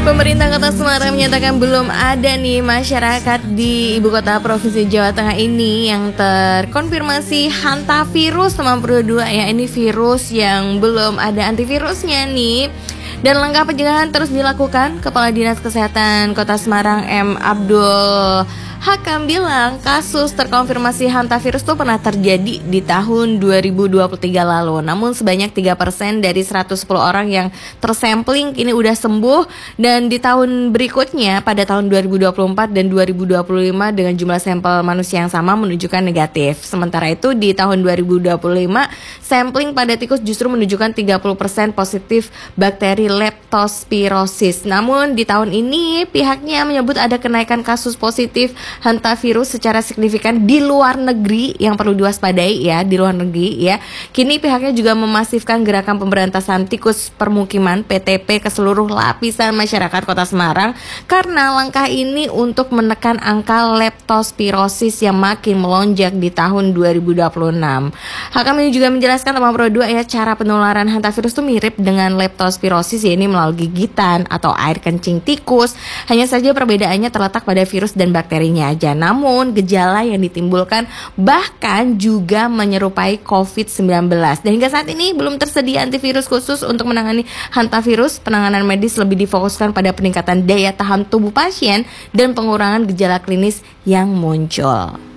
Pemerintah Kota Semarang menyatakan belum ada nih masyarakat di ibu kota Provinsi Jawa Tengah ini yang terkonfirmasi hantavirus 92 ya. Ini virus yang belum ada antivirusnya nih. Dan langkah pencegahan terus dilakukan. Kepala Dinas Kesehatan Kota Semarang M. Abdul Hakam bilang kasus terkonfirmasi hantavirus itu pernah terjadi di tahun 2023 lalu. Namun sebanyak 3% dari 110 orang yang tersampling kini udah sembuh. Dan di tahun berikutnya pada tahun 2024 dan 2025 dengan jumlah sampel manusia yang sama menunjukkan negatif. Sementara itu di tahun 2025 sampling pada tikus justru menunjukkan 30% positif bakteri leptospirosis. Namun di tahun ini pihaknya menyebut ada kenaikan kasus positif hantavirus secara signifikan di luar negeri yang perlu diwaspadai ya, di luar negeri ya. Kini pihaknya juga memasifkan gerakan pemberantasan tikus permukiman PTP ke seluruh lapisan masyarakat Kota Semarang karena langkah ini untuk menekan angka leptospirosis yang makin melonjak di tahun 2026. Hakam ini juga menjelaskan nomor 2 ya, cara penularan hantavirus itu mirip dengan leptospirosis, ya ini melalui gigitan atau air kencing tikus. Hanya saja perbedaannya terletak pada virus dan bakterinya aja. Namun gejala yang ditimbulkan bahkan juga menyerupai COVID-19. Dan hingga saat ini belum tersedia antivirus khusus untuk menangani hantavirus. Penanganan medis lebih difokuskan pada peningkatan daya tahan tubuh pasien dan pengurangan gejala klinis yang muncul.